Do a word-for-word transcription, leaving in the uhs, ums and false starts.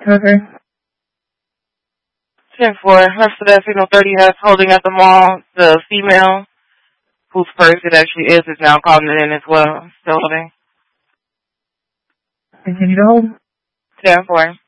Okay. ten four. That's for that signal thirty that's holding at the mall. The female whose purse it actually is is now calling it in as well. Still holding. Continue to hold. ten four.